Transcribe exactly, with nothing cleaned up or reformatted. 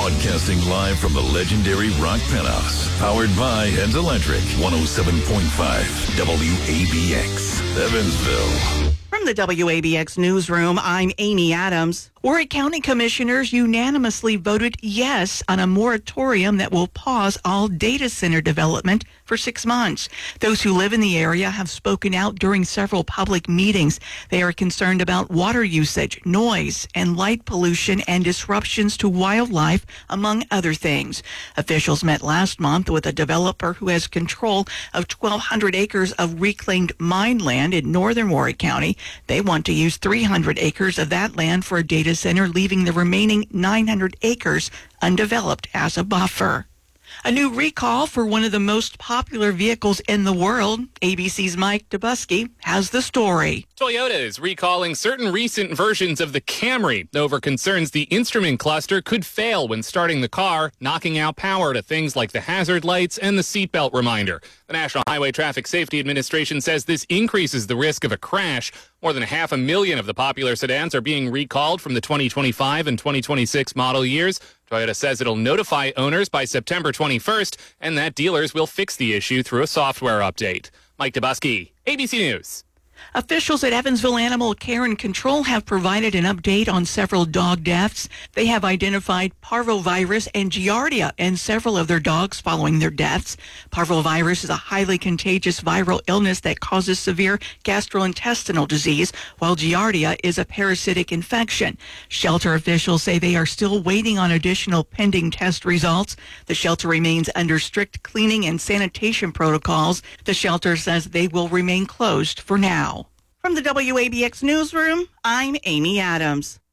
Broadcasting live from the legendary Rock Penthouse. Powered by Heads Electric. one oh seven point five W A B X, Evansville. From the W A B X newsroom, I'm Amy Adams. Warwick County Commissioners unanimously voted yes on a moratorium that will pause all data center development for six months. Those who live in the area have spoken out during several public meetings. They are concerned about water usage, noise, and light pollution and disruptions to wildlife, among other things. Officials met last month with a developer who has control of twelve hundred acres of reclaimed mine land in northern Warwick County. They want to use three hundred acres of that land for a data center, leaving the remaining nine hundred acres undeveloped as a buffer. A new recall for one of the most popular vehicles in the world. A B C's Mike Dubusky has the story. Toyota is recalling certain recent versions of the Camry over concerns the instrument cluster could fail when starting the car, knocking out power to things like the hazard lights and the seatbelt reminder. The National Highway Traffic Safety Administration says this increases the risk of a crash. More than half a million of the popular sedans are being recalled from the twenty twenty-five and twenty twenty-six model years. Toyota says it'll notify owners by September twenty-first and that dealers will fix the issue through a software update. Mike Dubusky, A B C News. Officials at Evansville Animal Care and Control have provided an update on several dog deaths. They have identified parvovirus and giardia in several of their dogs following their deaths. Parvovirus is a highly contagious viral illness that causes severe gastrointestinal disease, while giardia is a parasitic infection. Shelter officials say they are still waiting on additional pending test results. The shelter remains under strict cleaning and sanitation protocols. The shelter says they will remain closed for now. From the W A B X newsroom, I'm Amy Adams.